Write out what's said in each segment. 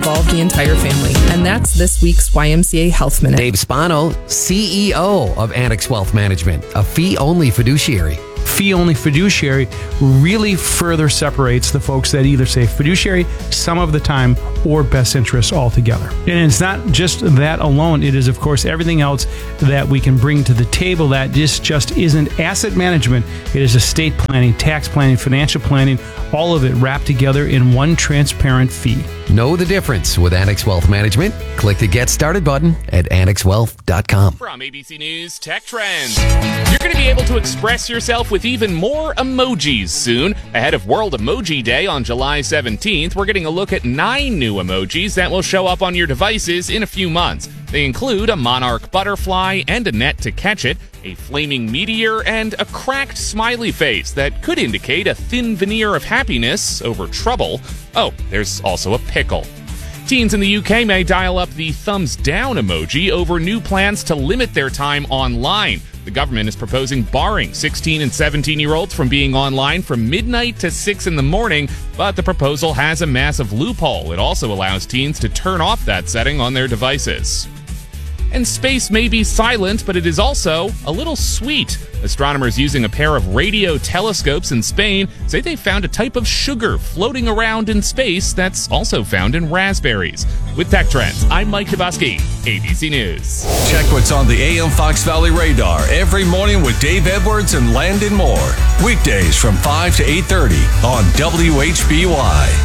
involve the entire family. And that's this week's YMCA Health Minute. Dave Spano, CEO of Annex Wealth Management, a fee-only fiduciary. Fee-only fiduciary really further separates the folks that either say fiduciary some of the time or best interests altogether. And it's not just that alone. It is, of course, everything else that we can bring to the table that just isn't asset management. It is estate planning, tax planning, financial planning, all of it wrapped together in one transparent fee. Know the difference with Annex Wealth Management? Click the Get Started button at annexwealth.com. From ABC News Tech Trends, you're going to be able to express yourself with even more emojis soon. Ahead of World Emoji Day on July 17th, we're getting a look at 9 new emojis that will show up on your devices in a few months. They include a monarch butterfly and a net to catch it, a flaming meteor, and a cracked smiley face that could indicate a thin veneer of happiness over trouble. Oh, there's also a pickle. Teens in the UK may dial up the thumbs down emoji over new plans to limit their time online. The government is proposing barring 16 and 17-year-olds from being online from midnight to 6 in the morning, but the proposal has a massive loophole. It also allows teens to turn off that setting on their devices. And space may be silent, but it is also a little sweet. Astronomers using a pair of radio telescopes in Spain say they found a type of sugar floating around in space that's also found in raspberries. With Tech Trends, I'm Mike Dabowski, ABC News. Check what's on the AM Fox Valley radar every morning with Dave Edwards and Landon Moore. Weekdays from 5 to 8:30 on WHBY.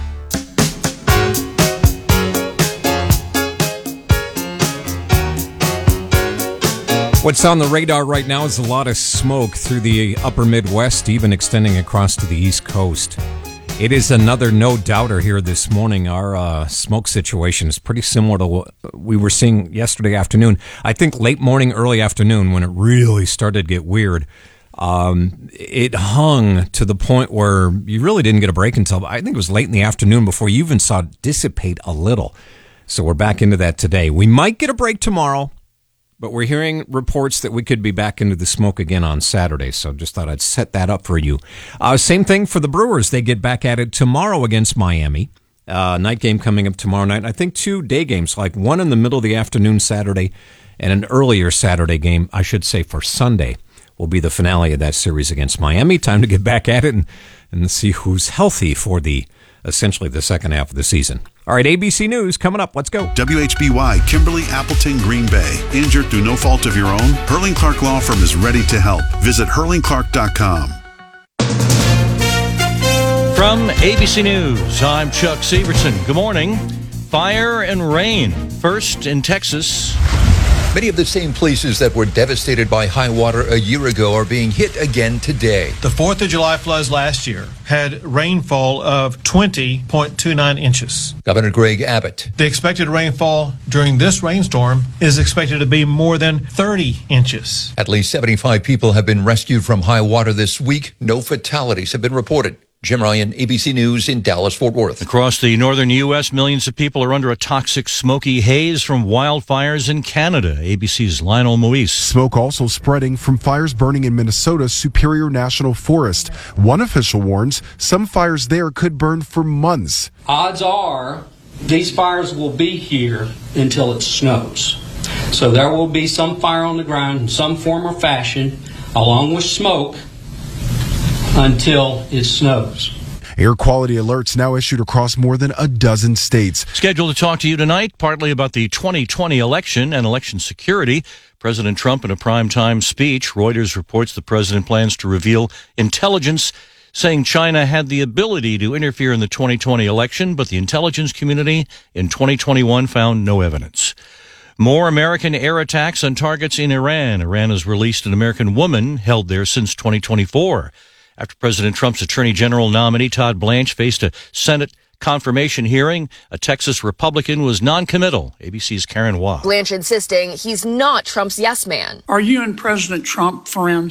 What's on the radar right now is a lot of smoke through the upper Midwest, even extending across to the East Coast. It is another no-doubter here this morning. Our smoke situation is pretty similar to what we were seeing yesterday afternoon. I think late morning, early afternoon, when it really started to get weird, it hung to the point where you really didn't get a break until, I think it was late in the afternoon before you even saw it dissipate a little. So we're back into that today. We might get a break tomorrow, but we're hearing reports that we could be back into the smoke again on Saturday, so just thought I'd set that up for you. Same thing for the Brewers. They get back at it tomorrow against Miami. Night game coming up tomorrow night. I think 2 day games, like one in the middle of the afternoon Saturday and an earlier Saturday game, I should say, for Sunday, will be the finale of that series against Miami. Time to get back at it and see who's healthy for essentially the second half of the season. All right, ABC News coming up. Let's go. WHBY, Kimberly, Appleton, Green Bay. Injured through no fault of your own? Hurling Clark Law Firm is ready to help. Visit hurlingclark.com. From ABC News, I'm Chuck Severson. Good morning. Fire and rain. First in Texas. Many of the same places that were devastated by high water a year ago are being hit again today. The 4th of July floods last year had rainfall of 20.29 inches. Governor Greg Abbott. The expected rainfall during this rainstorm is expected to be more than 30 inches. At least 75 people have been rescued from high water this week. No fatalities have been reported. Jim Ryan, ABC News in Dallas-Fort Worth. Across the northern U.S., millions of people are under a toxic smoky haze from wildfires in Canada. ABC's Lionel Moise. Smoke also spreading from fires burning in Minnesota's Superior National Forest. One official warns some fires there could burn for months. Odds are these fires will be here until it snows. So there will be some fire on the ground in some form or fashion, along with smoke, until it snows. Air quality alerts now issued across more than a dozen states. Scheduled to talk to you tonight, partly about the 2020 election and election security. President Trump in a primetime speech. Reuters reports the president plans to reveal intelligence saying China had the ability to interfere in the 2020 election, but the intelligence community in 2021 found no evidence. More American air attacks on targets in Iran. Iran has released an American woman held there since 2024. After President Trump's Attorney General nominee Todd Blanche faced a Senate confirmation hearing, a Texas Republican was noncommittal. ABC's Karen Waugh. Blanche insisting he's not Trump's yes man. Are you and President Trump friends?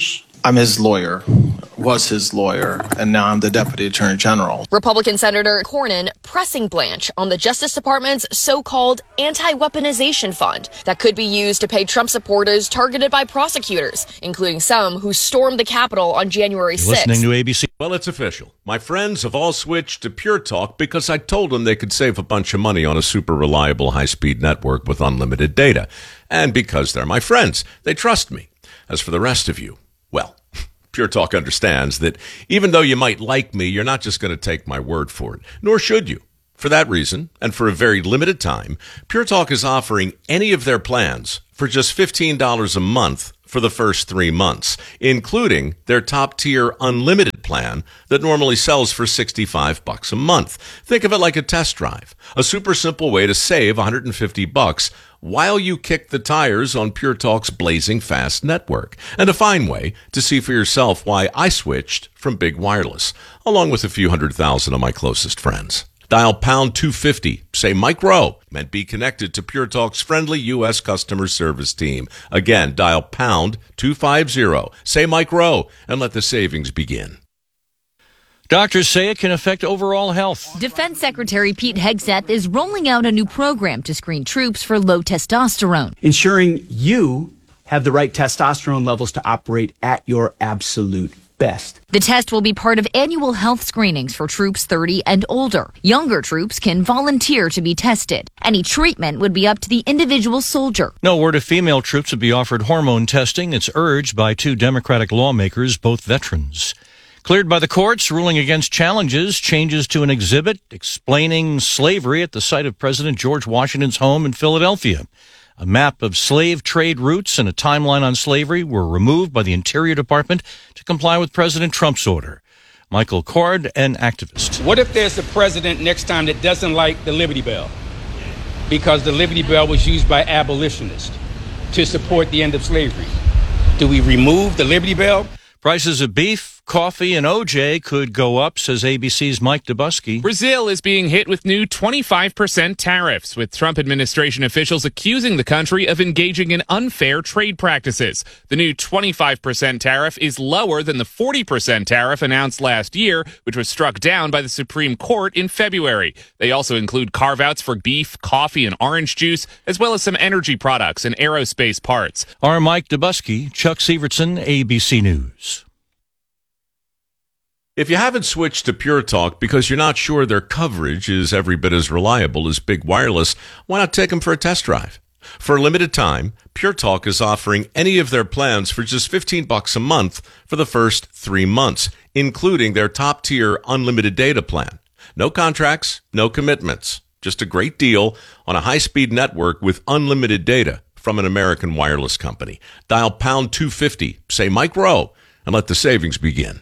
I'm his lawyer, was his lawyer, and now I'm the Deputy Attorney General. Republican Senator Cornyn pressing Blanche on the Justice Department's so-called anti-weaponization fund that could be used to pay Trump supporters targeted by prosecutors, including some who stormed the Capitol on January 6th. Listening to ABC. Well, it's official. My friends have all switched to Pure Talk because I told them they could save a bunch of money on a super reliable high-speed network with unlimited data. And because they're my friends, they trust me. As for the rest of you, well, Pure Talk understands that even though you might like me, you're not just going to take my word for it, nor should you. For that reason, and for a very limited time, Pure Talk is offering any of their plans for just $15 a month for the first 3 months, including their top-tier unlimited plan that normally sells for $65 a month. Think of it like a test drive, a super simple way to save $150 while you kick the tires on Pure Talk's blazing fast network, and a fine way to see for yourself why I switched from Big Wireless, along with a few 100,000 of my closest friends. Dial pound 250, say Mike Rowe, and be connected to Pure Talk's friendly U.S. customer service team. Again, dial pound 250, say Mike Rowe, and let the savings begin. Doctors say it can affect overall health. Defense Secretary Pete Hegseth is rolling out a new program to screen troops for low testosterone. Ensuring you have the right testosterone levels to operate at your absolute best. The test will be part of annual health screenings for troops 30 and older. Younger troops can volunteer to be tested. Any treatment would be up to the individual soldier. No word if female troops would be offered hormone testing. It's urged by 2 Democratic lawmakers, both veterans. Cleared by the courts, ruling against changes to an exhibit explaining slavery at the site of President George Washington's home in Philadelphia. A map of slave trade routes and a timeline on slavery were removed by the Interior Department to comply with President Trump's order. Michael Cord, an activist. What if there's a president next time that doesn't like the Liberty Bell? Because the Liberty Bell was used by abolitionists to support the end of slavery. Do we remove the Liberty Bell? Prices of beef, coffee, and OJ could go up, says ABC's Mike Dubusky. Brazil is being hit with new 25% tariffs, with Trump administration officials accusing the country of engaging in unfair trade practices. The new 25% tariff is lower than the 40% tariff announced last year, which was struck down by the Supreme Court in February. They also include carve-outs for beef, coffee, and orange juice, as well as some energy products and aerospace parts. Our Mike Dubusky, Chuck Severson, ABC News. If you haven't switched to Pure Talk because you're not sure their coverage is every bit as reliable as Big Wireless, why not take them for a test drive? For a limited time, Pure Talk is offering any of their plans for just $15 a month for the first 3 months, including their top-tier unlimited data plan. No contracts, no commitments. Just a great deal on a high-speed network with unlimited data from an American wireless company. Dial pound 250, say Mike Rowe, and let the savings begin.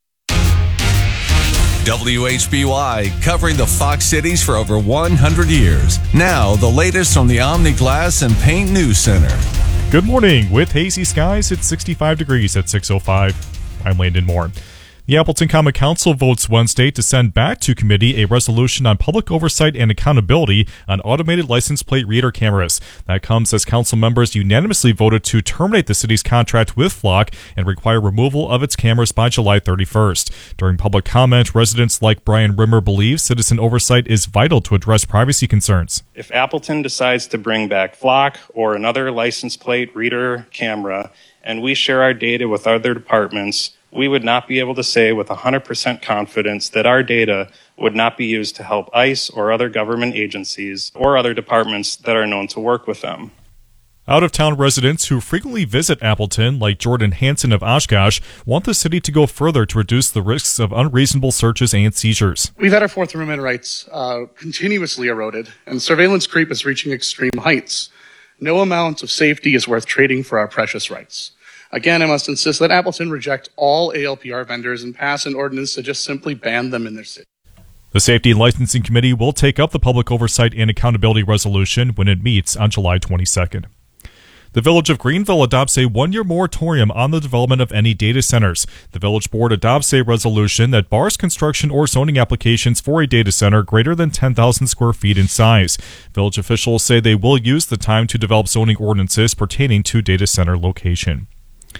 WHBY, covering the Fox cities for over 100 years. Now, the latest from the Omni Glass and Paint News Center. Good morning. With hazy skies, it's 65 degrees at 6:05. I'm Landon Moore. The Appleton Common Council votes Wednesday to send back to committee a resolution on public oversight and accountability on automated license plate reader cameras. That comes as council members unanimously voted to terminate the city's contract with Flock and require removal of its cameras by July 31st. During public comment, residents like Brian Rimmer believe citizen oversight is vital to address privacy concerns. If Appleton decides to bring back Flock or another license plate reader camera, and we share our data with other departments, we would not be able to say with 100% confidence that our data would not be used to help ICE or other government agencies or other departments that are known to work with them. Out-of-town residents who frequently visit Appleton, like Jordan Hansen of Oshkosh, want the city to go further to reduce the risks of unreasonable searches and seizures. We've had our Fourth Amendment rights continuously eroded, and surveillance creep is reaching extreme heights. No amount of safety is worth trading for our precious rights. Again, I must insist that Appleton reject all ALPR vendors and pass an ordinance to just simply ban them in their city. The Safety and Licensing Committee will take up the public oversight and accountability resolution when it meets on July 22nd. The Village of Greenville adopts a 1-year moratorium on the development of any data centers. The Village Board adopts a resolution that bars construction or zoning applications for a data center greater than 10,000 square feet in size. Village officials say they will use the time to develop zoning ordinances pertaining to data center location.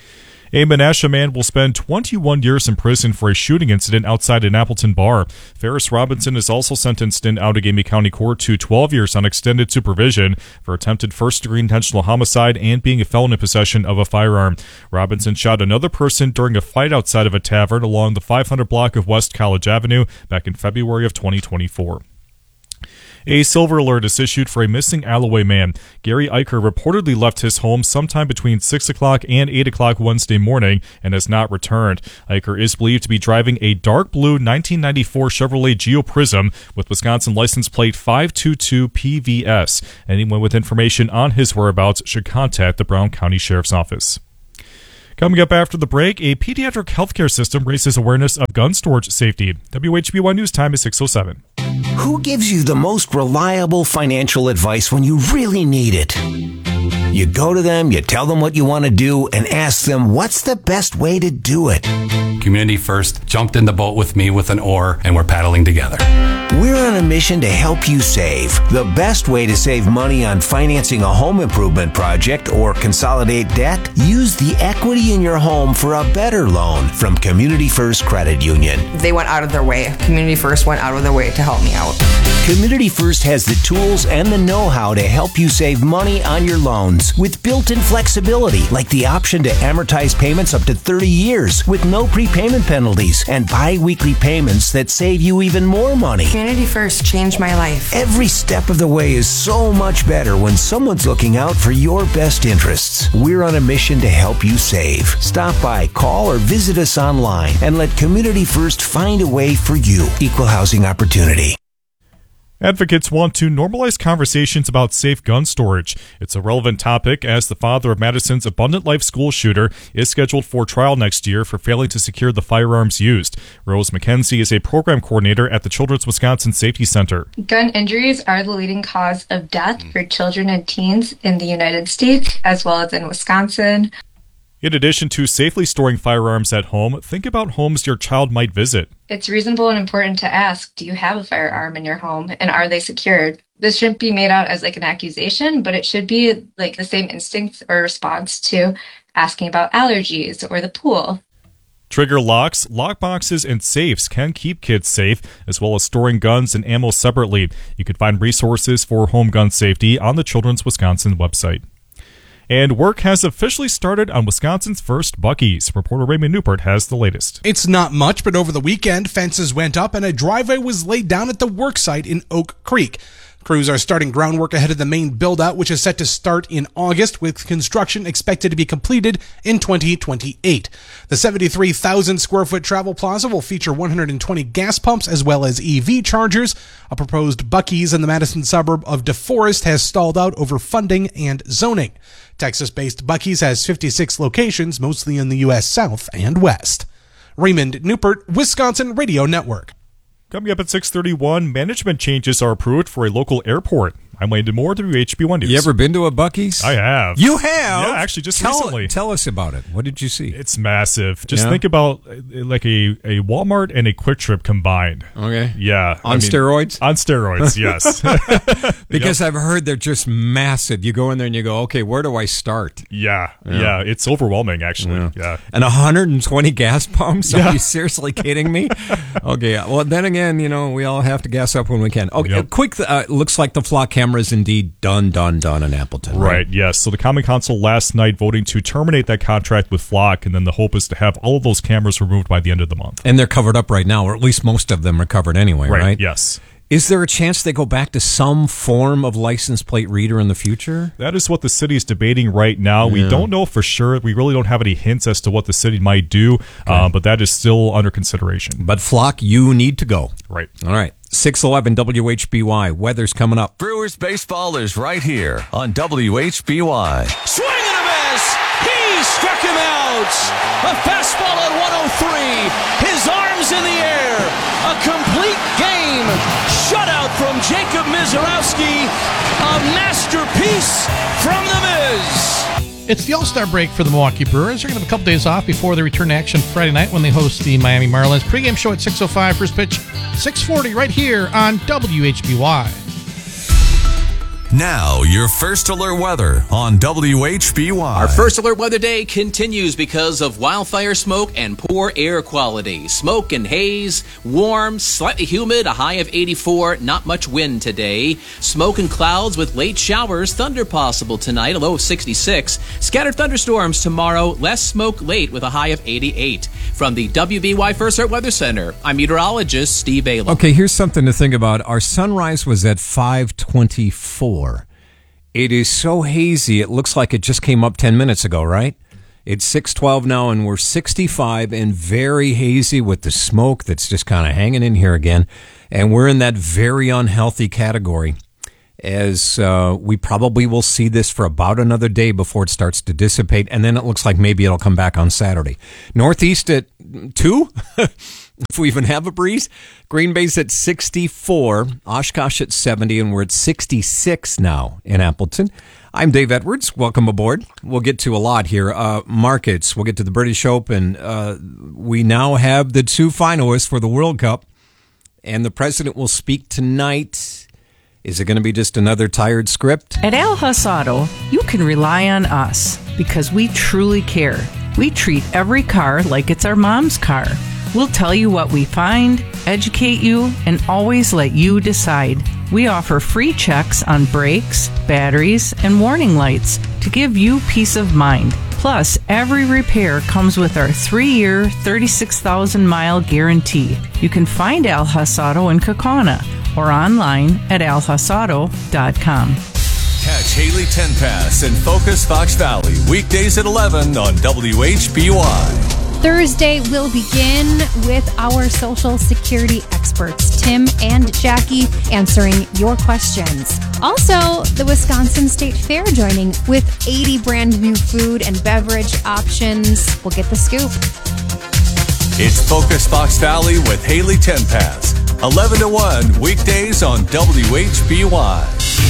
A Menasha man will spend 21 years in prison for a shooting incident outside an Appleton bar. Ferris Robinson is also sentenced in Outagamie County Court to 12 years on extended supervision for attempted first-degree intentional homicide and being a felon in possession of a firearm. Robinson shot another person during a fight outside of a tavern along the 500 block of West College Avenue back in February of 2024. A silver alert is issued for a missing Alloway man. Gary Eicher reportedly left his home sometime between 6 o'clock and 8 o'clock Wednesday morning and has not returned. Eicher is believed to be driving a dark blue 1994 Chevrolet Geo Prism with Wisconsin license plate 522 PVS. Anyone with information on his whereabouts should contact the Brown County Sheriff's Office. Coming up after the break, a pediatric healthcare system raises awareness of gun storage safety. WHB1 News Time is 6:07. Who gives you the most reliable financial advice when you really need it? You go to them, you tell them what you want to do, and ask them what's the best way to do it. Community First jumped in the boat with me with an oar, and we're paddling together. We're on a mission to help you save. The best way to save money on financing a home improvement project or consolidate debt? Use the equity in your home for a better loan from Community First Credit Union. They went out of their way. Community First went out of their way to help me out. Community First has the tools and the know-how to help you save money on your loans with built-in flexibility, like the option to amortize payments up to 30 years with no prepayment penalties and bi-weekly payments that save you even more money. Community First changed my life. Every step of the way is so much better when someone's looking out for your best interests. We're on a mission to help you save. Stop by, call, or visit us online and let Community First find a way for you. Equal housing opportunity. Advocates want to normalize conversations about safe gun storage. It's a relevant topic as the father of Madison's Abundant Life school shooter is scheduled for trial next year for failing to secure the firearms used. Rose McKenzie is a program coordinator at the Children's Wisconsin Safety Center. Gun injuries are the leading cause of death for children and teens in the United States as well as in Wisconsin. In addition to safely storing firearms at home, think about homes your child might visit. It's reasonable and important to ask, do you have a firearm in your home and are they secured? This shouldn't be made out as like an accusation, but it should be like the same instinct or response to asking about allergies or the pool. Trigger locks, lockboxes, and safes can keep kids safe, as well as storing guns and ammo separately. You can find resources for home gun safety on the Children's Wisconsin website. And work has officially started on Wisconsin's first Buc-ee's. Reporter Raymond Newport has the latest. It's not much, but over the weekend, fences went up and a driveway was laid down at the work site in Oak Creek. Crews are starting groundwork ahead of the main build-out, which is set to start in August, with construction expected to be completed in 2028. The 73,000-square-foot travel plaza will feature 120 gas pumps as well as EV chargers. A proposed Buc-ee's in the Madison suburb of DeForest has stalled out over funding and zoning. Texas-based Buc-ee's has 56 locations, mostly in the U.S. South and West. Raymond Newport, Wisconsin Radio Network. Coming up at 6:31, management changes are approved for a local airport. I'm Landon Moore, WHB1 News. You ever been to a Buc-ee's? I have. You have? Yeah, actually, just recently. Tell us about it. What did you see? It's massive. Just think about like a Walmart and a Quick Trip combined. Okay. Yeah. On steroids? On steroids, yes. Because I've heard they're just massive. You go in there and you go, okay, where do I start? Yeah. It's overwhelming, actually. Yeah. And 120 gas pumps? Are you seriously kidding me? Okay. Well, then again, we all have to gas up when we can. Okay. Quick, looks like the Flock camera is indeed done in Appleton. Right, yes. So the Common Council last night voting to terminate that contract with Flock, and then the hope is to have all of those cameras removed by the end of the month. And they're covered up right now, or at least most of them are covered anyway, right? Yes. Is there a chance they go back to some form of license plate reader in the future? That is what the city is debating right now. We don't know for sure. We really don't have any hints as to what the city might do, but that is still under consideration. But Flock, you need to go. Right. All right. 6:11 WHBY. Weather's coming up. Brewers baseball is right here on WHBY. Swing and a miss. He struck him out. A fastball at 103. His arms in the air. A complete game. Shutout from Jacob Mizorowski. A masterpiece from the Miz. It's the All-Star break for the Milwaukee Brewers. They're going to have a couple days off before they return to action Friday night when they host the Miami Marlins. Pre-game show at 6:05. First pitch, 6:40 right here on WHBY. Now, your first alert weather on WHBY. Our first alert weather day continues because of wildfire smoke and poor air quality. Smoke and haze, warm, slightly humid, a high of 84, not much wind today. Smoke and clouds with late showers, thunder possible tonight, a low of 66. Scattered thunderstorms tomorrow, less smoke late with a high of 88. From the WBY First Alert Weather Center, I'm meteorologist Steve Ayla. Okay, here's something to think about. Our sunrise was at 5:24. It is so hazy, it looks like it just came up 10 minutes ago, right? It's 6:12 now, and we're 65 and very hazy with the smoke that's just kind of hanging in here again. And we're in that very unhealthy category, as we probably will see this for about another day before it starts to dissipate, and then it looks like maybe it'll come back on Saturday. Northeast at 2, if we even have a breeze. Green Bay's at 64, Oshkosh at 70, and we're at 66 now in Appleton. I'm Dave Edwards. Welcome aboard. We'll get to a lot here. Markets, we'll get to the British Open. We now have the 2 finalists for the World Cup, and the president will speak tonight. Is it going to be just another tired script? At Al Huss Auto, you can rely on us because we truly care. We treat every car like it's our mom's car. We'll tell you what we find, educate you, and always let you decide. We offer free checks on brakes, batteries, and warning lights to give you peace of mind. Plus, every repair comes with our 3-year, 36,000-mile guarantee. You can find Al Huss Auto in Kaukauna or online at alhussauto.com. Catch Haley Tenpass and Focus Fox Valley weekdays at 11 on WHBY. Thursday will begin with our Social Security experts, Tim and Jackie, answering your questions. Also, the Wisconsin State Fair joining with 80 brand new food and beverage options. We'll get the scoop. It's Focus Fox Valley with Haley Tenpass, 11 to 1 weekdays on WHBY.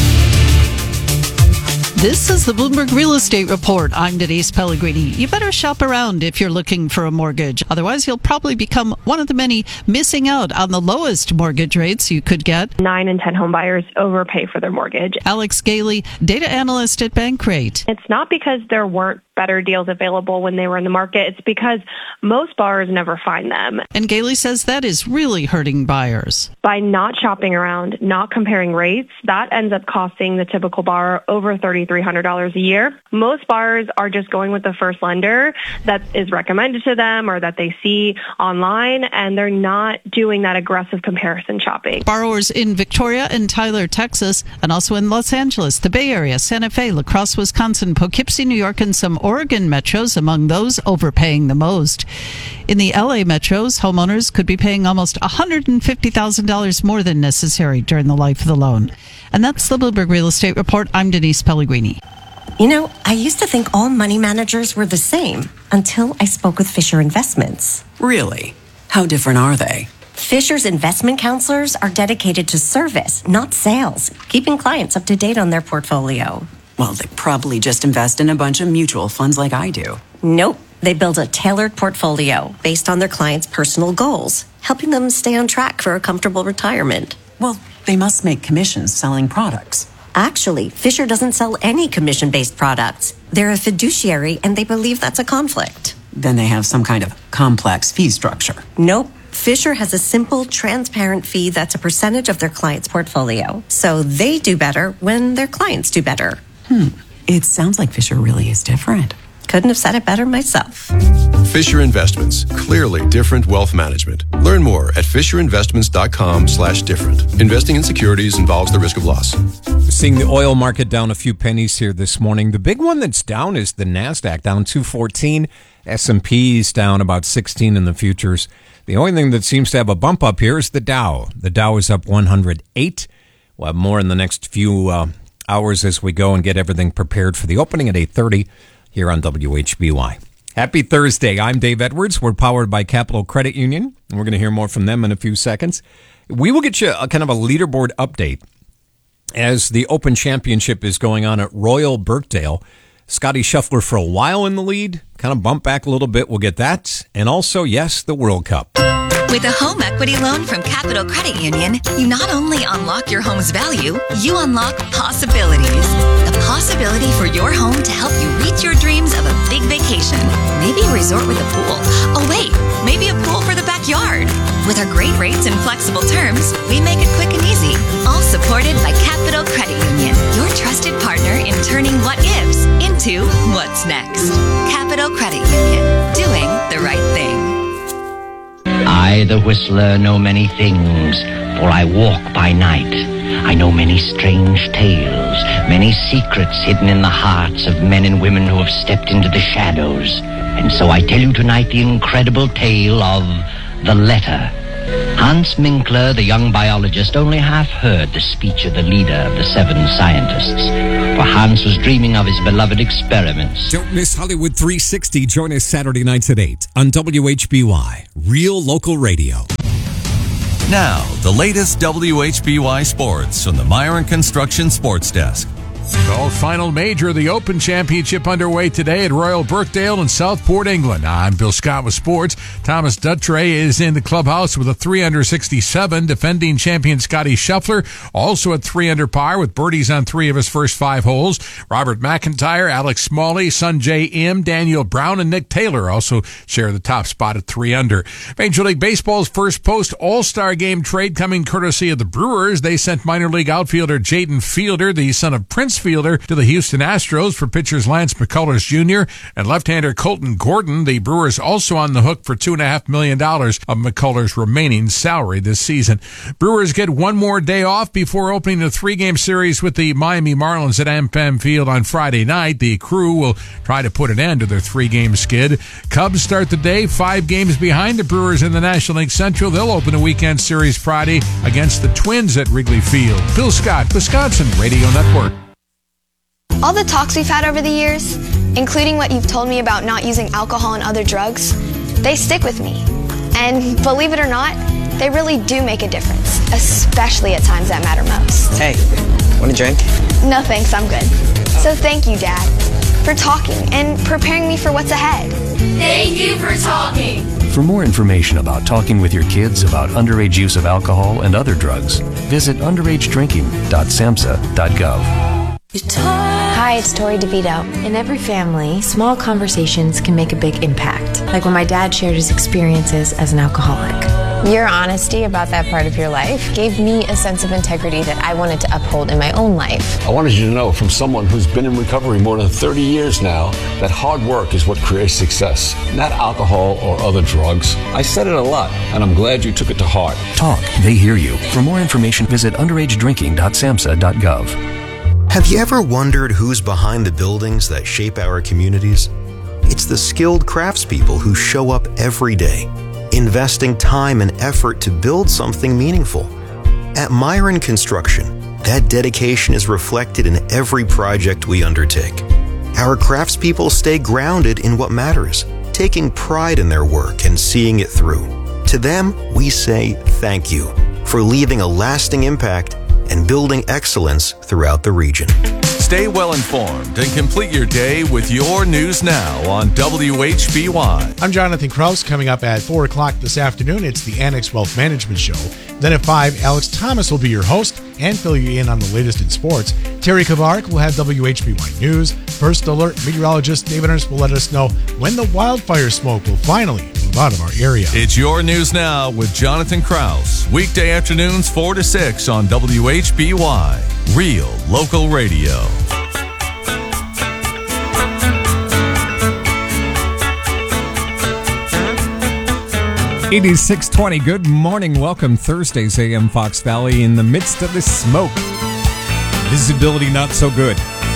This is the Bloomberg Real Estate Report. I'm Denise Pellegrini. You better shop around if you're looking for a mortgage. Otherwise, you'll probably become one of the many missing out on the lowest mortgage rates you could get. 9 in 10 home buyers overpay for their mortgage. Alex Gailey, data analyst at Bankrate. It's not because there weren't better deals available when they were in the market. It's because most borrowers never find them. And Gailey says that is really hurting buyers. By not shopping around, not comparing rates, that ends up costing the typical borrower over $3,300 a year. Most borrowers are just going with the first lender that is recommended to them or that they see online, and they're not doing that aggressive comparison shopping. Borrowers in Victoria and Tyler, Texas, and also in Los Angeles, the Bay Area, Santa Fe, La Crosse, Wisconsin, Poughkeepsie, New York, and some Oregon metros among those overpaying the most. In the LA metros, homeowners could be paying almost $150,000 more than necessary during the life of the loan. And that's the Bloomberg Real Estate Report. I'm Denise Pellegrini. You know, I used to think all money managers were the same until I spoke with Fisher Investments. Really? How different are they? Fisher's investment counselors are dedicated to service, not sales, keeping clients up to date on their portfolio. Well, they probably just invest in a bunch of mutual funds like I do. Nope. They build a tailored portfolio based on their clients' personal goals, helping them stay on track for a comfortable retirement. Well, they must make commissions selling products. Actually, Fisher doesn't sell any commission-based products. They're a fiduciary, and they believe that's a conflict. Then they have some kind of complex fee structure. Nope. Fisher has a simple, transparent fee that's a percentage of their client's portfolio. So they do better when their clients do better. It sounds like Fisher really is different. Couldn't have said it better myself. Fisher Investments. Clearly different wealth management. Learn more at FisherInvestments.com/different. Investing in securities involves the risk of loss. Seeing the oil market down a few pennies here this morning. The big one that's down is the NASDAQ, down 214. S&P's down about 16 in the futures. The only thing that seems to have a bump up here is the Dow. The Dow is up 108. We'll have more in the next few hours as we go and get everything prepared for the opening at 8:30 here on WHBY. Happy Thursday. I'm Dave Edwards. We're powered by Capital Credit Union, and we're going to hear more from them in a few seconds. We will get you a kind of a leaderboard update as the Open Championship is going on at Royal Birkdale. Scotty Scheffler for a while in the lead, kind of bumped back a little bit. We'll get that. And also, yes, the World Cup. With a home equity loan from Capital Credit Union, you not only unlock your home's value, you unlock possibilities. The possibility for your home to help you reach your dreams of a big vacation. Maybe a resort with a pool. Oh wait, maybe a pool for the backyard. With our great rates and flexible terms, we make it quick and easy. All supported by Capital Credit Union, your trusted partner in turning what-ifs into what's next. Capital Credit Union, doing the right thing. I, the Whistler, know many things, for I walk by night. I know many strange tales, many secrets hidden in the hearts of men and women who have stepped into the shadows. And so I tell you tonight the incredible tale of The Letter. Hans Minkler, the young biologist, only half heard the speech of the leader of the 7 scientists, for Hans was dreaming of his beloved experiments. Don't miss Hollywood 360. Join us Saturday nights at 8 on WHBY, Real Local Radio. Now, the latest WHBY sports from the Myron Construction Sports Desk. The final major of the Open Championship underway today at Royal Birkdale in Southport, England. I'm Bill Scott with sports. Thomas Duttray is in the clubhouse with a 367. Defending champion Scotty Scheffler also at 3 under par with birdies on 3 of his first 5 holes. Robert McIntyre, Alex Smalley, Sungjae Im, Daniel Brown, and Nick Taylor also share the top spot at 3 under. Major League Baseball's first post All-Star Game trade coming courtesy of the Brewers. They sent minor league outfielder Jaden Fielder, the son of Prince Fielder, to the Houston Astros for pitchers Lance McCullers Jr. and left-hander Colton Gordon. The Brewers also on the hook for $2.5 million of McCullers' remaining salary this season. Brewers get one more day off before opening a 3-game series with the Miami Marlins at AmFam Field on Friday night. The Crew will try to put an end to their 3-game skid. Cubs start the day 5 games behind the Brewers in the National League Central. They'll open a weekend series Friday against the Twins at Wrigley Field. Bill Scott, Wisconsin Radio Network. All the talks we've had over the years, including what you've told me about not using alcohol and other drugs, they stick with me. And believe it or not, they really do make a difference, especially at times that matter most. Hey, want a drink? No thanks, I'm good. So thank you, Dad, for talking and preparing me for what's ahead. Thank you for talking. For more information about talking with your kids about underage use of alcohol and other drugs, visit underagedrinking.samhsa.gov. Hi, it's Tori DeVito. In every family, small conversations can make a big impact, like when my dad shared his experiences as an alcoholic. Your honesty about that part of your life gave me a sense of integrity that I wanted to uphold in my own life. I wanted you to know, from someone who's been in recovery more than 30 years now, that hard work is what creates success, not alcohol or other drugs. I said it a lot, and I'm glad you took it to heart. Talk, they hear you. For more information, visit underagedrinking.samhsa.gov. Have you ever wondered who's behind the buildings that shape our communities? It's the skilled craftspeople who show up every day, investing time and effort to build something meaningful. At Myron Construction, that dedication is reflected in every project we undertake. Our craftspeople stay grounded in what matters, taking pride in their work and seeing it through. To them, we say thank you for leaving a lasting impact and building excellence throughout the region. Stay well informed and complete your day with your news now on WHBY. I'm Jonathan Kraus. Coming up at 4 o'clock this afternoon, it's the Annex Wealth Management Show. Then at 5, Alex Thomas will be your host and fill you in on the latest in sports. Terry Kavark will have WHBY News. First Alert meteorologist David Ernst will let us know when the wildfire smoke will finally move out of our area. It's your news now with Jonathan Kraus. Weekday afternoons 4 to 6 on WHBY. Real local radio. It is 6:20. Good morning. Welcome Thursday's AM Fox Valley in the midst of the smoke. Visibility not so good.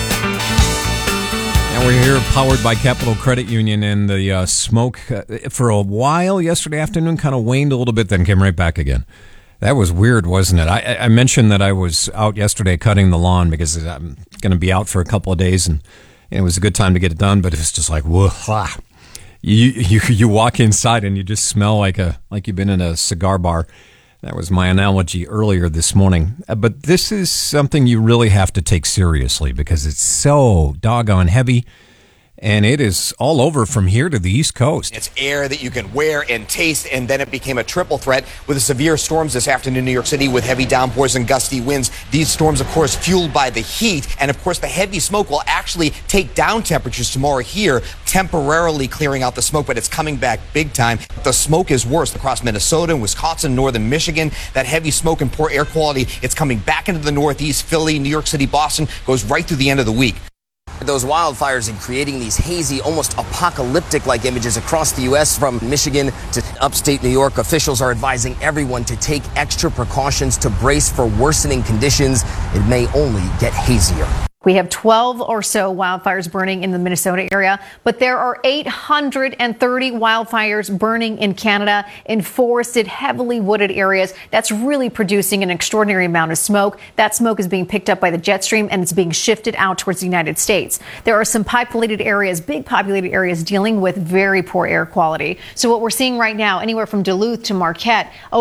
And we're here powered by Capital Credit Union, and the smoke for a while yesterday afternoon kind of waned a little bit, then came right back again. That was weird, wasn't it? I mentioned that I was out yesterday cutting the lawn because I'm going to be out for a couple of days, and it was a good time to get it done, but it was just like, whoa. You walk inside and you just smell like you've been in a cigar bar. That was my analogy earlier this morning. But this is something you really have to take seriously because it's so doggone heavy. and it is all over from here to the East Coast. It's air that you can wear and taste, and then it became a triple threat with the severe storms this afternoon in New York City with heavy downpours and gusty winds. These storms, of course, fueled by the heat, and of course the heavy smoke will actually take down temperatures tomorrow here, temporarily clearing out the smoke, but it's coming back big time. The smoke is worse across Minnesota and Wisconsin, northern Michigan. That heavy smoke and poor air quality, it's coming back into the Northeast, Philly, New York City, Boston, goes right through the end of the week. Those wildfires and creating these hazy, almost apocalyptic-like images across the U.S. from Michigan to upstate New York. Officials are advising everyone to take extra precautions to brace for worsening conditions. It may only get hazier. We have 12 or so wildfires burning in the Minnesota area, but there are 830 wildfires burning in Canada in forested, heavily wooded areas. That's really producing an extraordinary amount of smoke. That smoke is being picked up by the jet stream and it's being shifted out towards the United States. There are some populated areas, big populated areas, dealing with very poor air quality. So what we're seeing right now, anywhere from Duluth to Marquette,